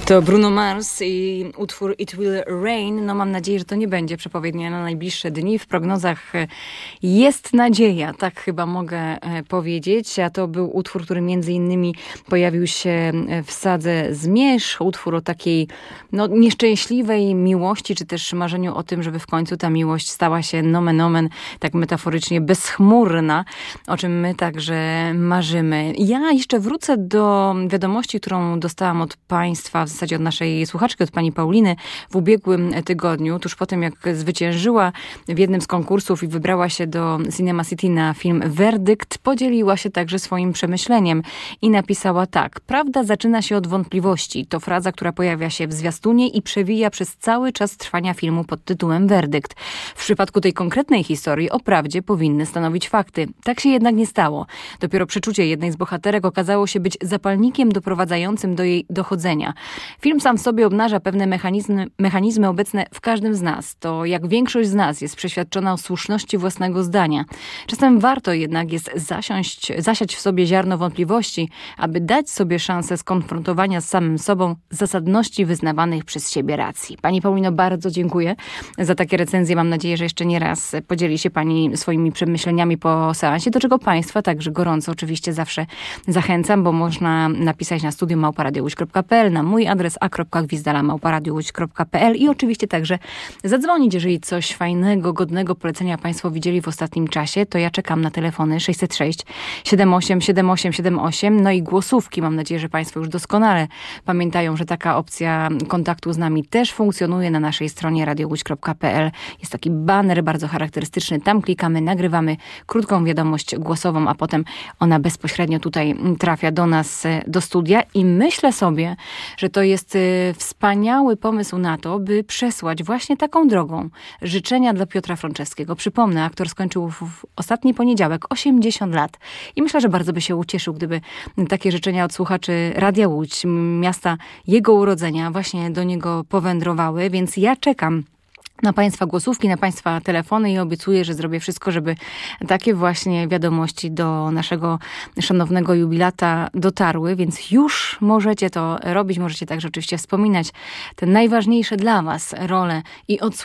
To Bruno Mars i utwór It Will Rain. No mam nadzieję, że to nie będzie przepowiednia na najbliższe dni. W prognozach jest nadzieja, tak chyba mogę powiedzieć. A to był utwór, który między innymi pojawił się w Sadze Zmierzch. Utwór o takiej nieszczęśliwej miłości, czy też marzeniu o tym, żeby w końcu ta miłość stała się nomen omen, tak metaforycznie bezchmurna, o czym my także marzymy. Ja jeszcze wrócę do wiadomości, którą dostałam od Państwa, w zasadzie od naszej słuchaczki, od pani Pauliny w ubiegłym tygodniu, tuż po tym jak zwyciężyła w jednym z konkursów i wybrała się do Cinema City na film Werdykt, podzieliła się także swoim przemyśleniem i napisała tak: prawda zaczyna się od wątpliwości. To fraza, która pojawia się w zwiastunie i przewija przez cały czas trwania filmu pod tytułem Werdykt. W przypadku tej konkretnej historii o prawdzie powinny stanowić fakty. Tak się jednak nie stało. Dopiero przeczucie jednej z bohaterek okazało się być zapalnikiem doprowadzającym do jej dochodzenia. Film sam w sobie obnaża pewne mechanizmy obecne w każdym z nas. To jak większość z nas jest przeświadczona o słuszności własnego zdania. Czasem warto jednak jest zasiać w sobie ziarno wątpliwości, aby dać sobie szansę skonfrontowania z samym sobą zasadności wyznawanych przez siebie racji. Pani Paulino, bardzo dziękuję za takie recenzje. Mam nadzieję, że jeszcze nie raz podzieli się Pani swoimi przemyśleniami po seansie, do czego Państwa także gorąco oczywiście zawsze zachęcam, bo można napisać na studium@radiołódź.pl, na mój adres a.gwizdala@radiołódź.pl i oczywiście także zadzwonić, jeżeli coś fajnego, godnego polecenia Państwo widzieli w ostatnim czasie, to ja czekam na telefony 606 78 78 78, no i głosówki. Mam nadzieję, że Państwo już doskonale pamiętają, że taka opcja kontaktu z nami też funkcjonuje na naszej stronie radiołódź.pl. Jest taki baner bardzo charakterystyczny, tam klikamy, nagrywamy krótką wiadomość głosową, a potem ona bezpośrednio tutaj trafia do nas, do studia i myślę sobie, że to jest wspaniały pomysł na to, by przesłać właśnie taką drogą życzenia dla Piotra Franceskiego. Przypomnę, aktor skończył w ostatni poniedziałek 80 lat i myślę, że bardzo by się ucieszył, gdyby takie życzenia od słuchaczy Radia Łódź, miasta jego urodzenia, właśnie do niego powędrowały, więc ja czekam na Państwa głosówki, na Państwa telefony i obiecuję, że zrobię wszystko, żeby takie właśnie wiadomości do naszego szanownego jubilata dotarły, więc już możecie to robić, możecie także oczywiście wspominać te najważniejsze dla Was role i odsłony